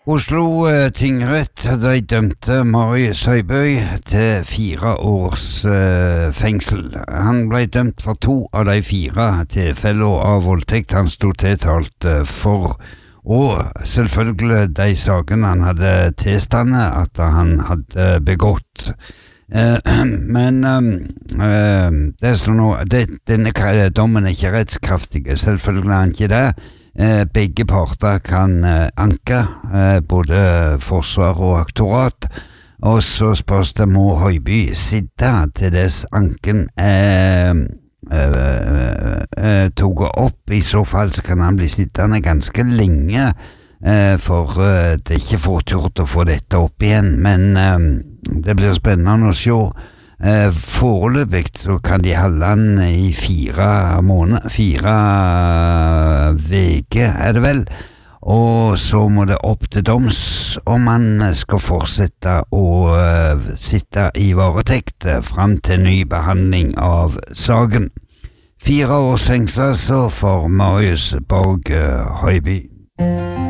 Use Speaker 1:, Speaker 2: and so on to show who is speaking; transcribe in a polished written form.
Speaker 1: Oslo tingrett de dømte Marius Høibøy til 4 års fengsel. Han ble dømt for 2 av de 4 tilfeller av voldtekt han stod tiltalt for, og selvfølgelig de sakene han hadde tilstandet at han hadde begått. Men det står nå, denne dommen er ikke rettskraftig, selvfølgelig er han ikke det. Begge parter kan anke, både forsvar og aktorat, og så spørs det må Høibøy sitte til dess anken tog opp. I så fall så kan han bli sittende ganske lenge, for det er ikke fortgjort å få dette opp igjen, men det blir spennende å se. Foreløpig så kan de holde han i 4 måneder, 4 veker er det vel, og så må det opp til doms om han skal fortsette å sitte i varetekt frem til ny behandling av saken. 4 års fengsel så for Marius Borg Høibøy.